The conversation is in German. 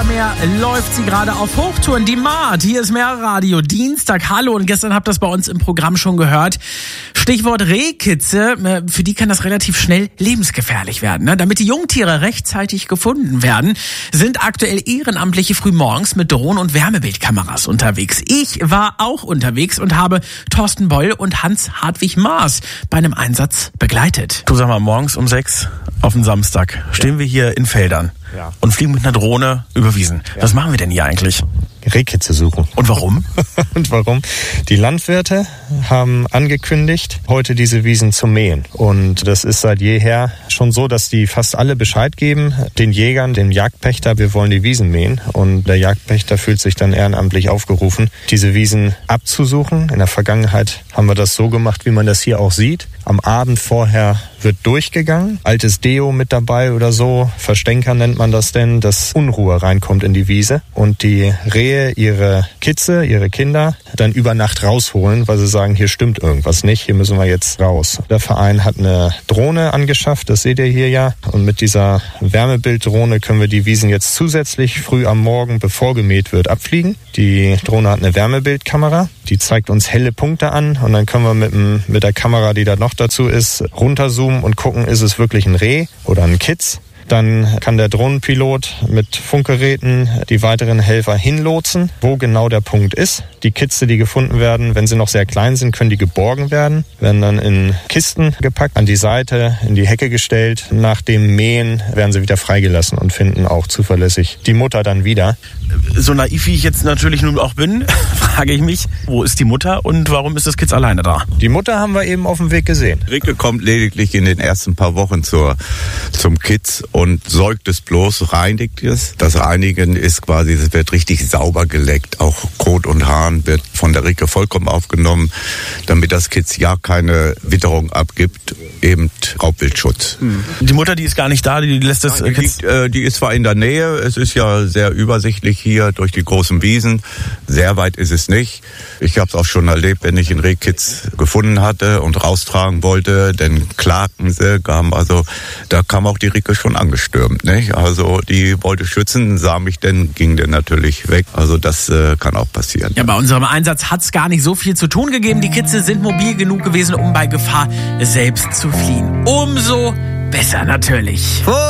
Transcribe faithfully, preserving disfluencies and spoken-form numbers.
Meer läuft sie gerade auf Hochtouren. Die Maat, hier ist Meerradio, Dienstag, hallo. Und gestern habt ihr das bei uns im Programm schon gehört. Stichwort Rehkitze, für die kann das relativ schnell lebensgefährlich werden. Ne? Damit die Jungtiere rechtzeitig gefunden werden, sind aktuell Ehrenamtliche frühmorgens mit Drohnen und Wärmebildkameras unterwegs. Ich war auch unterwegs und habe Thorsten Beul und Hans-Hartwig Maas bei einem Einsatz begleitet. Du sag mal, morgens um sechs auf den Samstag stehen ja. wir hier in Feldern ja. und fliegen mit einer Drohne über Wiesen. Ja. Was machen wir denn hier eigentlich? Rehkitze suchen. Und warum? Und warum? Die Landwirte haben angekündigt, heute diese Wiesen zu mähen. Und das ist seit jeher schon so, dass die fast alle Bescheid geben, den Jägern, dem Jagdpächter, wir wollen die Wiesen mähen. Und der Jagdpächter fühlt sich dann ehrenamtlich aufgerufen, diese Wiesen abzusuchen. In der Vergangenheit haben wir das so gemacht, wie man das hier auch sieht. Am Abend vorher wird durchgegangen, altes Deo mit dabei oder so, Verstänker nennt man das denn, dass Unruhe reinkommt in die Wiese und die Rehe ihre Kitze, ihre Kinder dann über Nacht rausholen, weil sie sagen, hier stimmt irgendwas nicht, hier müssen wir jetzt raus. Der Verein hat eine Drohne angeschafft, das seht ihr hier ja, und mit dieser Wärmebilddrohne können wir die Wiesen jetzt zusätzlich früh am Morgen, bevor gemäht wird, abfliegen. Die Drohne hat eine Wärmebildkamera, die zeigt uns helle Punkte an und dann können wir mit, dem, mit der Kamera, die da noch dazu ist, runterzoomen und gucken, ist es wirklich ein Reh oder ein Kitz. Dann kann der Drohnenpilot mit Funkgeräten die weiteren Helfer hinlotsen, wo genau der Punkt ist. Die Kitze, die gefunden werden, wenn sie noch sehr klein sind, können die geborgen werden, werden dann in Kisten gepackt, an die Seite, in die Hecke gestellt. Nach dem Mähen werden sie wieder freigelassen und finden auch zuverlässig die Mutter dann wieder. So naiv wie ich jetzt natürlich nun auch bin, frage ich mich, wo ist die Mutter und warum ist das Kitz alleine da? Die Mutter haben wir eben auf dem Weg gesehen. Ricke kommt lediglich in den ersten paar Wochen zur, zum Kitz und säugt es bloß, reinigt es. Das Reinigen ist quasi, es wird richtig sauber geleckt. Auch Kot und Hahn wird von der Ricke vollkommen aufgenommen, damit das Kitz ja keine Witterung abgibt, eben Raubwildschutz. Hm. Die Mutter, die ist gar nicht da, die lässt das Nein, die, liegt, äh, die ist zwar in der Nähe, es ist ja sehr übersichtlich hier durch die großen Wiesen. Sehr weit ist es nicht. Ich habe es auch schon erlebt, wenn ich einen Rehkitz gefunden hatte und raustragen wollte, dann klagten sie, gaben, also da kam auch die Ricke schon angestürmt, nicht? Also die wollte schützen, sah mich denn, ging dann natürlich weg. Also das äh, kann auch passieren. Ja, bei unserem Einsatz hat es gar nicht so viel zu tun gegeben. Die Kitze sind mobil genug gewesen, um bei Gefahr selbst zu fliehen. Umso besser natürlich.